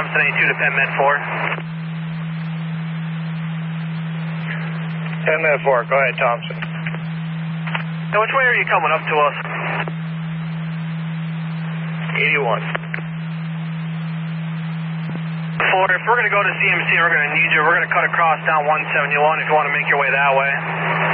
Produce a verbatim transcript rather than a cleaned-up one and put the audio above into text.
Thompson eighty-two to Penn Med four. Penn Med four, go ahead, Thompson. Now, which way are you coming up to us? eighty-one. Four, if we're going to go to C M C, we're going to need you. We're going to cut across down one seventy-one if you want to make your way that way.